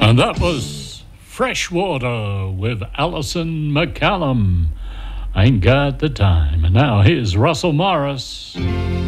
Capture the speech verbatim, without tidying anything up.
And that was Freshwater with Alison McCallum. Ain't got the time. And now here's Russell Morris.